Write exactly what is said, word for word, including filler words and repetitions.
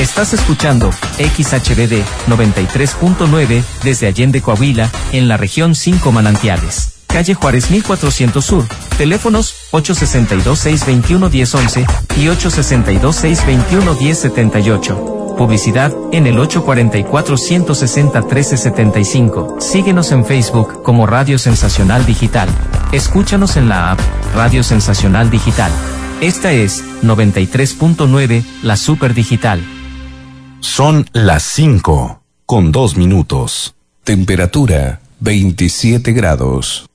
Estás escuchando X H B D noventa y tres punto nueve desde Allende, Coahuila, en la región cinco Manantiales. Calle Juárez mil cuatrocientos Sur. Teléfonos ocho seis dos, seis dos uno, uno cero once y ocho seis dos, seis dos uno, uno cero siete ocho. Publicidad en el ocho cuatro cuatro, uno seis cero, uno tres siete cinco. Síguenos en Facebook como Radio Sensacional Digital. Escúchanos en la app Radio Sensacional Digital. Esta es noventa y tres punto nueve, la Super Digital. Son las cinco con dos minutos. Temperatura veintisiete grados.